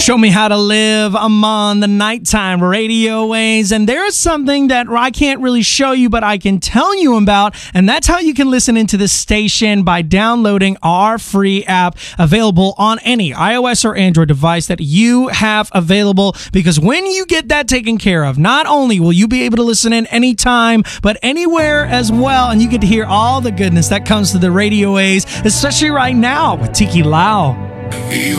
Show me how to live. I'm on the nighttime radio waves, and there's something that I can't really show you, but I can tell you about, and that's how you can listen into this station by downloading our free app available on any iOS or Android device that you have available, because when you get that taken care of, not only will you be able to listen in anytime, but anywhere as well, and you get to hear all the goodness that comes to the radio waves, especially right now with Tiki Lau.